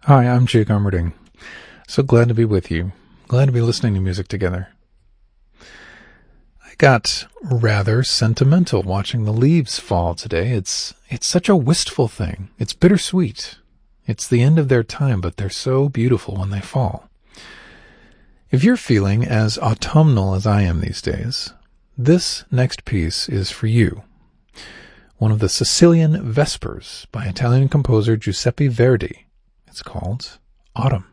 Hi, I'm Jake Armerding. So glad to be with you. Glad to be listening to music together. I got rather sentimental watching the leaves fall today. It's such a wistful thing. It's bittersweet. It's the end of their time, but they're so beautiful when they fall. If you're feeling as autumnal as I am these days, this next piece is for you. One of the Sicilian Vespers by Italian composer Giuseppe Verdi. It's called Autumn.